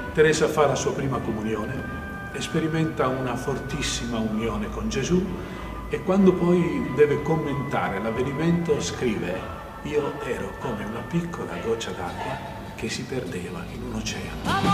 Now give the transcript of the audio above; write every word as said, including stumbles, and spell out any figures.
Teresa fa la sua prima comunione, sperimenta una fortissima unione con Gesù e quando poi deve commentare l'avvenimento scrive: io ero come una piccola goccia d'acqua che si perdeva in un oceano.